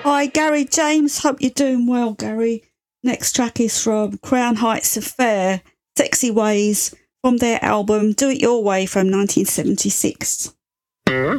Hi, Gary James. Hope you're doing well, Gary. Next track is from Crown Heights Affair, Sexy Ways, from their album Do It Your Way from 1976.